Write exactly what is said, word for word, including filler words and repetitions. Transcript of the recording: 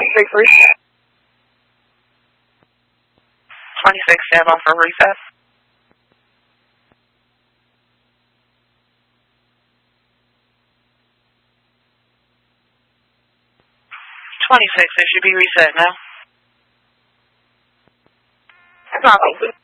twenty-six, reset. twenty-six, stand on for recess. twenty-six, it should be reset now. Copy.